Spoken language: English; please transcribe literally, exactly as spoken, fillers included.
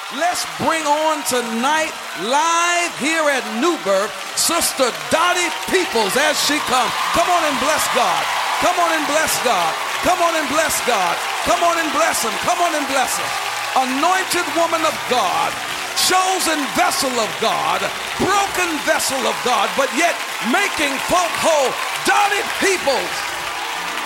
Let's bring on tonight, live here at New Birth, Sister Dottie Peoples as she comes. Come on and bless God. Come on and bless God. Come on and bless God. Come on and bless him. Come on and bless him. Anointed woman of God, chosen vessel of God, broken vessel of God, but yet making folk whole. Dottie Peoples.